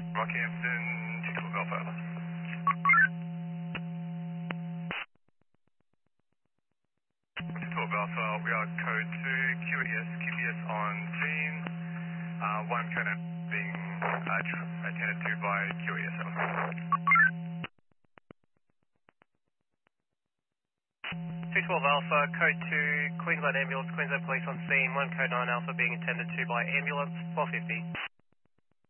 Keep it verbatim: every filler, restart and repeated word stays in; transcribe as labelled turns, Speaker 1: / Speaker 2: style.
Speaker 1: Rockhampton, two twelve Alpha. two twelve Alpha, we are code two, Q E S, Q P S on scene. Uh, one code being uh, attended to by Q E S.
Speaker 2: two twelve Alpha, code two, Queensland Ambulance, Queensland Police on scene, one code nine Alpha being attended to by ambulance, four fifty.